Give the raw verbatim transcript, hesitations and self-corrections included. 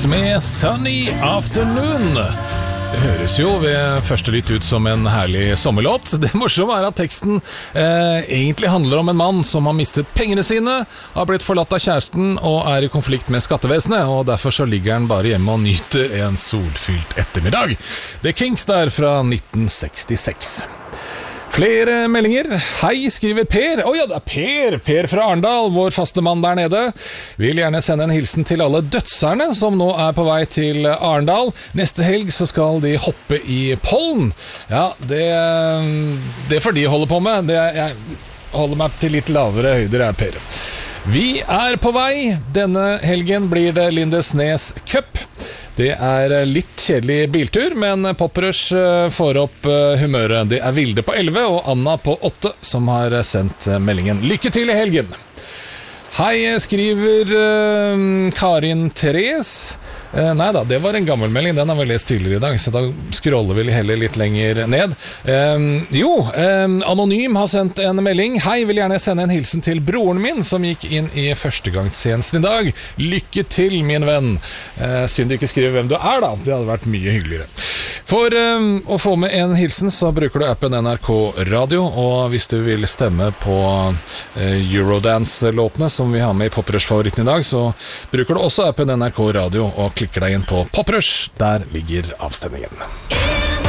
med Sunny Afternoon. Det høres jo ved første lytt ut som en herlig sommerlåt. Det morsomme er at teksten eh, egentlig handler om en mann som har mistet pengene sine, har blitt forlatt av kjæresten og er i konflikt med skattevesenet, og derfor så ligger han bare hjemme og nyter en solfylt ettermiddag. The Kinks der fra nitten sekstiseks. Flere meldinger. Hei, skriver Per. Å oh, ja, det er Per. Per fra Arendal, vår faste mann der nede. Vil gjerne sende en hilsen til alle dødserne som nå er på vei til Arendal. Neste helg så skal de hoppe i pollen. Ja, det, det får de holde på med. Det, jeg holder meg til litt lavere høyder, jeg, Per. Vi er på vei. Denne helgen blir det Lindesnes Cup. Det er litt kjedelig biltur, men Poprush får opp humøret. Det er Vilde på elleve og Anna på åtte som har sendt meldingen. Lykke til i helgen! Hei, skriver uh, Karin Therese. Uh, nei da, det var en gammel melding. Den har vi lest tidligere i dag, så da scroller vi heller litt lenger ned. Um, jo, um, Anonym har sendt en melding. Hei, vil gjerne sende en hilsen til broren min som gikk inn i førstegangstjenesten i dag. Lykke til, min venn. Uh, synd du ikke skriver hvem du er da. Det hadde vært mye hyggeligere. For um, å få med en hilsen så bruker du appen N R K Radio, og hvis du vil stemme på uh, Eurodance-låtene som vi har med i Poprush-favoritten i dag, så bruker du også appen N R K Radio og klikker deg inn på Poprush. Der ligger avstemningen.